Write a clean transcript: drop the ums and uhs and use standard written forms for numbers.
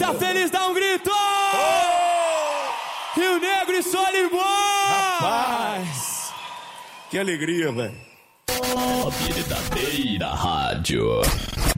tá feliz, dá um grito! Rio Negro e Solimões! Rapaz! Que alegria, velho. A verdadeira rádio.